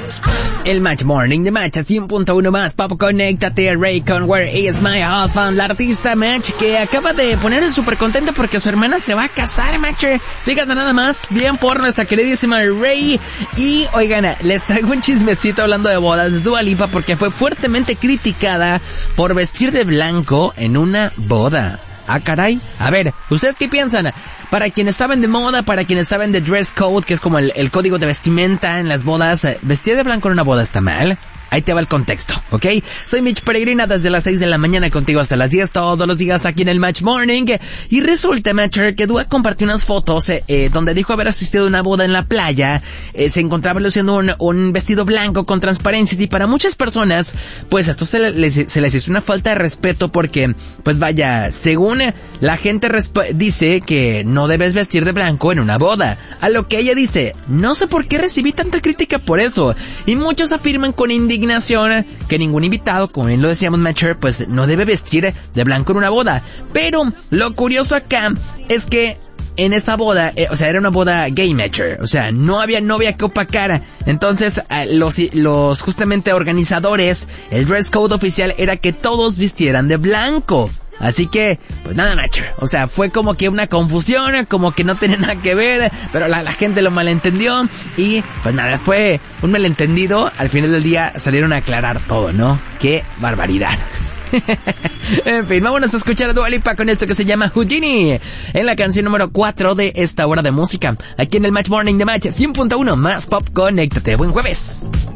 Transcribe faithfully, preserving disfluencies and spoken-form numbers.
El Match Morning de Match a cien punto uno más pop. Conéctate, Ray con Where Is My Husband, la artista Match que acaba de ponerse súper contenta porque su hermana se va a casar, Matcher. Fíjate nada más, bien por nuestra queridísima Ray. Y oigan, les traigo un chismecito hablando de bodas. Dua Lipa porque fue fuertemente criticada por vestir de blanco en una boda. Ah, caray. A ver, ¿ustedes qué piensan? Para quienes saben de moda, para quienes saben de dress code, que es como el, el código de vestimenta en las bodas, ¿vestir de blanco en una boda está mal? Ahí te va el contexto, ¿ok? Soy Mitch Peregrina desde las seis de la mañana contigo hasta las diez todos los días aquí en el Match Morning. Y resulta, Matcher, que Dua compartió unas fotos eh, eh, donde dijo haber asistido a una boda en la playa. Eh, se encontraba luciendo un, un vestido blanco con transparencias y para muchas personas, pues esto se les, se les hizo una falta de respeto porque, pues vaya, según la gente resp- dice que no debes vestir de blanco en una boda. A lo que ella dice, no sé por qué recibí tanta crítica por eso. Y muchos afirman con indignación que ningún invitado, como bien lo decíamos, Matcher, pues no debe vestir de blanco en una boda. Pero lo curioso acá es que en esta boda, eh, o sea, era una boda gay, Matcher, o sea, no había novia que opacara. Entonces, eh, los, los justamente organizadores, el dress code oficial era que todos vistieran de blanco. Así que, pues nada, Matcher, o sea, fue como que una confusión, como que no tenía nada que ver, pero la, la gente lo malentendió y pues nada, fue un malentendido. Al final del día salieron a aclarar todo, ¿no? ¡Qué barbaridad! En fin, vámonos a escuchar a Dua Lipa con esto que se llama Houdini, en la canción número cuatro de esta hora de música, aquí en el Match Morning de Match cien punto uno más pop. Conéctate, buen jueves.